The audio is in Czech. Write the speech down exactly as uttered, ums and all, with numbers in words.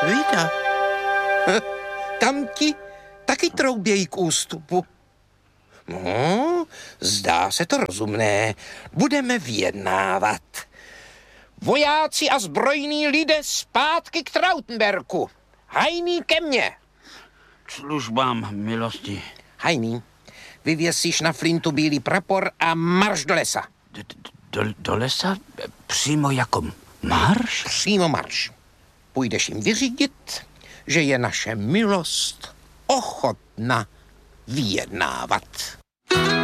Vida. Tamti taky troubějí k ústupu. No, zdá se to rozumné. Budeme vyjednávat. Vojáci a zbrojní lidé zpátky k Trautenberku. Hajný ke mně. Službám milosti. Hajný, vyvěsíš na flintu bílý prapor a marš do lesa. D- do, do lesa? Přímo jako marš? Přímo marš. Půjdeš jim vyřídit, že je naše milost ochotna vyjednávat.